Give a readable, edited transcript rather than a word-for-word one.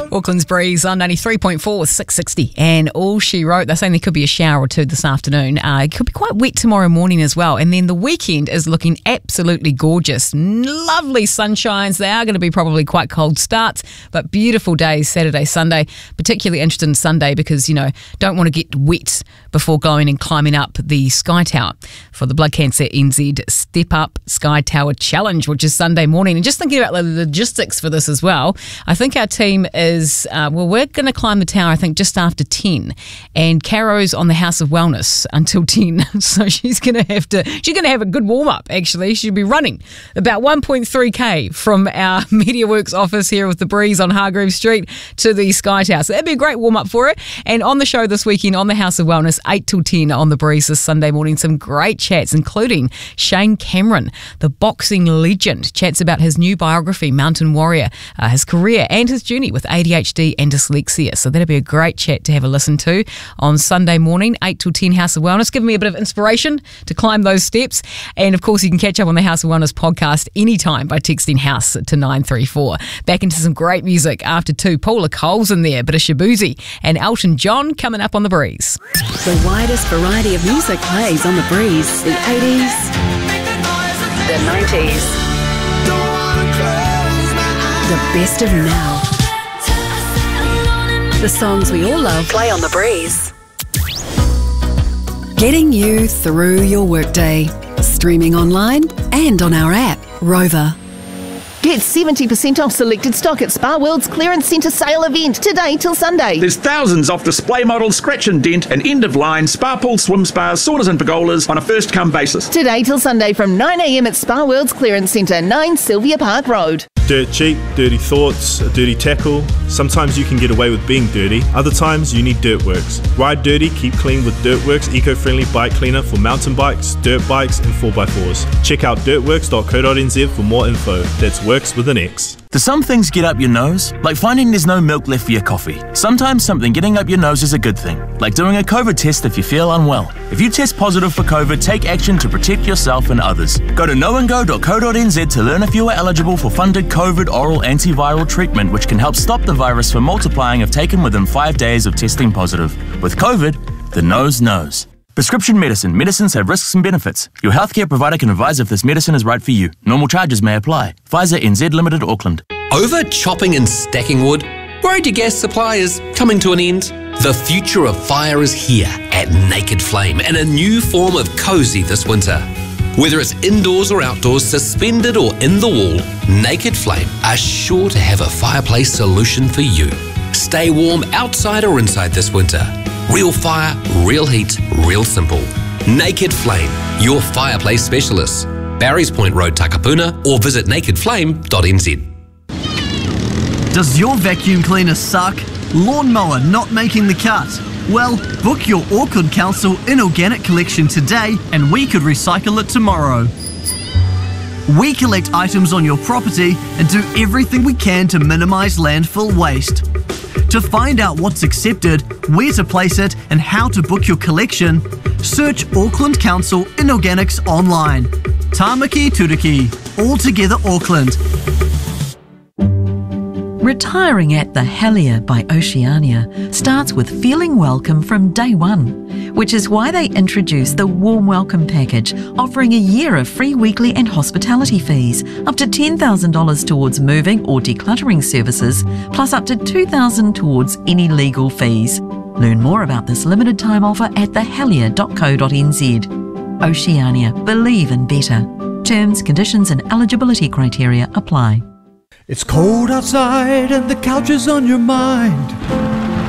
Auckland's Breeze on 93.4 with 660. And all she wrote, they're saying there could be a shower or two this afternoon. It could be quite wet tomorrow morning as well. And then the weekend is looking absolutely gorgeous. Lovely sunshines. They are going to be probably quite cold starts, but beautiful days Saturday, Sunday. Particularly interested in Sunday because, don't want to get wet before going and climbing up the Sky Tower for the Blood Cancer NZ Step Up Sky Tower Challenge, which is Sunday morning. And just thinking about the logistics for this as well, I think our team is, we're going to climb the tower, I think, just after 10. And Caro's on the House of Wellness until 10. So she's going to have a good warm-up, actually. She'll be running about 1.3k from our MediaWorks office here with the Breeze on Hargreaves Street to the Sky Tower. So that'd be a great warm-up for her. And on the show this weekend on the House of Wellness, 8 till 10 on the Breeze this Sunday morning, some great chats, including Shane Cameron, the boxing legend, chats about his new biography, Mountain Warrior, his career and his journey with ADHD and dyslexia. So that'll be a great chat to have a listen to on Sunday morning, 8 till 10, House of Wellness. Giving me a bit of inspiration to climb those steps. And of course, you can catch up on the House of Wellness podcast anytime by texting House to 934. Back into some great music after 2. Paula Cole's in there, bit of Shabuzi and Elton John coming up on the Breeze. The widest variety of music plays on the Breeze. The 80s, the 90s, the best of now. The songs we all love play on the Breeze. Getting you through your workday. Streaming online and on our app, Rover. Get 70% off selected stock at Spa World's clearance centre sale event today till Sunday. There's thousands off display models, scratch and dent, and end-of-line spa pools, swim spas, saunas and pergolas on a first-come basis. Today till Sunday from 9 a.m. at Spa World's clearance centre, 9 Sylvia Park Road. Dirt cheap, dirty thoughts, a dirty tackle. Sometimes you can get away with being dirty. Other times you need Dirtworks. Ride dirty, keep clean with Dirtworks eco-friendly bike cleaner for mountain bikes, dirt bikes and 4x4s. Check out dirtworks.co.nz for more info. That's works with an X. Do some things get up your nose? Like finding there's no milk left for your coffee. Sometimes something getting up your nose is a good thing. Like doing a COVID test if you feel unwell. If you test positive for COVID, take action to protect yourself and others. Go to knowandgo.co.nz to learn if you are eligible for funded COVID oral antiviral treatment, which can help stop the virus from multiplying if taken within 5 days of testing positive. With COVID, the nose knows. Prescription medicine. Medicines have risks and benefits. Your healthcare provider can advise if this medicine is right for you. Normal charges may apply. Pfizer NZ Limited, Auckland. Over chopping and stacking wood? Worried your gas supply is coming to an end? The future of fire is here at Naked Flame in a new form of cozy this winter. Whether it's indoors or outdoors, suspended or in the wall, Naked Flame are sure to have a fireplace solution for you. Stay warm outside or inside this winter. Real fire, real heat, real simple. Naked Flame, your fireplace specialist. Barry's Point Road, Takapuna, or visit nakedflame.nz. Does your vacuum cleaner suck? Lawnmower not making the cut? Well, book your Auckland Council inorganic collection today and we could recycle it tomorrow. We collect items on your property and do everything we can to minimise landfill waste. To find out what's accepted, where to place it and how to book your collection, search Auckland Council Inorganics online. Tāmaki Turiki, all together Auckland. Retiring at the Helier by Oceania starts with feeling welcome from day one, which is why they introduced the Warm Welcome Package, offering a year of free weekly and hospitality fees, up to $10,000 towards moving or decluttering services, plus up to $2,000 towards any legal fees. Learn more about this limited time offer at thehelier.co.nz. Oceania, believe in better. Terms, conditions and eligibility criteria apply. It's cold outside and the couch is on your mind.